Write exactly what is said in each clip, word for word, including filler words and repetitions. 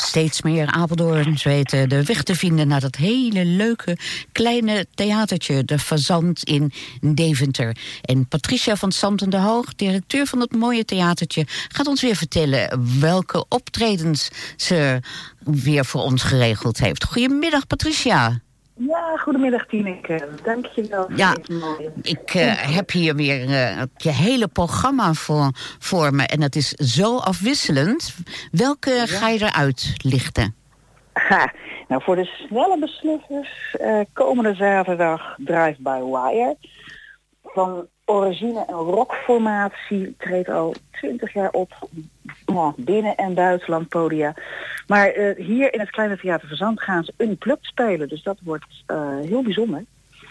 Steeds meer Apeldoorns weten de weg te vinden naar dat hele leuke kleine theatertje, de Fazant in Deventer. En Patricia van Santen de Hoog, directeur van dat mooie theatertje, gaat ons weer vertellen welke optredens ze weer voor ons geregeld heeft. Goedemiddag, Patricia. Ja, goedemiddag Tineke. Dank je wel. Ja, ik uh, heb hier weer uh, je hele programma voor, voor me. En dat is zo afwisselend. Welke ja. ga je eruit lichten? Ha, nou, voor de snelle beslissers uh, komende zaterdag Drive by Wire. Van origine en rockformatie treedt al twintig jaar op. Nou, binnen- en buitenland podia. Maar uh, hier in het kleine theater Fazant gaan ze unplugged spelen. Dus dat wordt uh, heel bijzonder.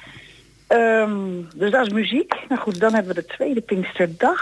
Um, dus dat is muziek. Nou goed, dan hebben we de tweede Pinksterdag.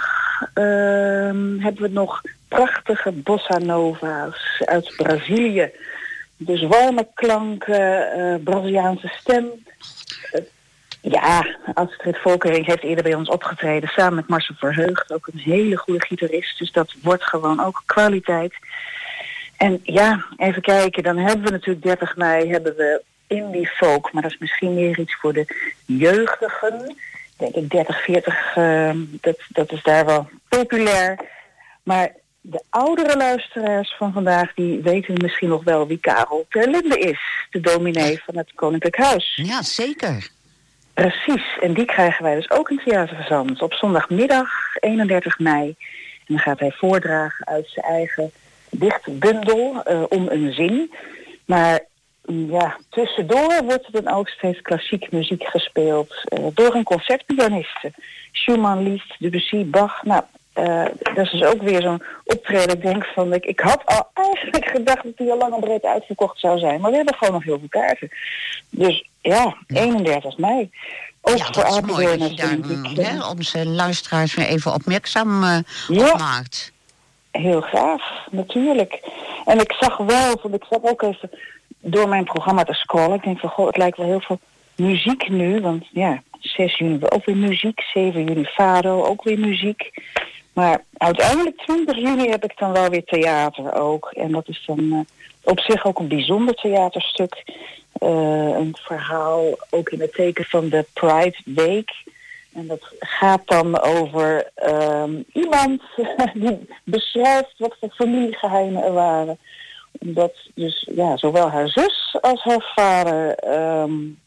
Um, hebben we nog prachtige bossa nova's uit Brazilië. Dus warme klanken, uh, Braziliaanse stem. Uh, ja, Astrid Volkering heeft eerder bij ons opgetreden samen met Marcel Verheugd. Ook een hele goede gitarist. Dus dat wordt gewoon ook kwaliteit. En ja, even kijken, dan hebben we natuurlijk dertig mei hebben we indie folk, maar dat is misschien meer iets voor de jeugdigen. Denk ik dertig, veertig, uh, dat, dat is daar wel populair. Maar de oudere luisteraars van vandaag, die weten misschien nog wel wie Karel ter Linde is. De dominee van het Koninklijk Huis. Ja, zeker. Precies, en die krijgen wij dus ook in Theater Fazant op zondagmiddag eenendertig mei. En dan gaat hij voordragen uit zijn eigen dichtbundel uh, om een zin. Maar ja, tussendoor wordt er dan ook steeds klassiek muziek gespeeld uh, door een concertpianiste. Schumann, Liszt, Debussy, Bach. Nou, uh, dat is dus ook weer zo'n optreden. Ik denk van, ik, ik had al eigenlijk gedacht dat die al lang en breed uitverkocht zou zijn. Maar we hebben gewoon nog heel veel kaarten. Dus ja, eenendertig mei. Ook ja, voor dat is mooi dat je daar ik, hè, onze luisteraars weer even opmerkzaam uh, ja. op maakt. Heel graag, natuurlijk. En ik zag wel, ik zat ook even door mijn programma te scrollen. Ik denk van, goh, het lijkt wel heel veel muziek nu. Want ja, zes juni ook weer muziek. zeven juni Fado, ook weer muziek. Maar uiteindelijk twintig juni heb ik dan wel weer theater ook. En dat is dan uh, op zich ook een bijzonder theaterstuk. Uh, een verhaal ook in het teken van de Pride Week. En dat gaat dan over um, iemand die beschrijft wat voor familiegeheimen er waren. Omdat dus ja, zowel haar zus als haar vader, um,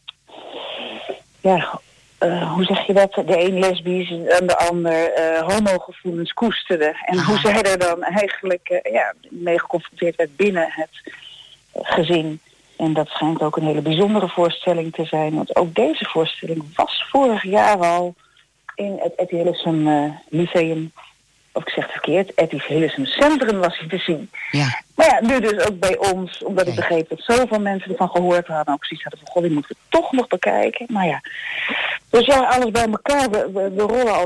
ja, uh, hoe zeg je dat? De een lesbisch en de ander uh, homogevoelens koesterde. En Aha. hoe zij er dan eigenlijk uh, ja, mee geconfronteerd werd binnen het gezin. En dat schijnt ook een hele bijzondere voorstelling te zijn. Want ook deze voorstelling was vorig jaar al in het Etty Hillesum uh, Lyceum. Of ik zeg het verkeerd, Etty Hillesum Centrum was hij te zien. Ja. Maar ja, nu dus ook bij ons. Omdat okay. ik begreep dat zoveel mensen ervan gehoord hadden. Ook zoiets hadden van, god, die moeten we toch nog bekijken. Maar ja. Dus ja, alles bij elkaar. We, we, we rollen al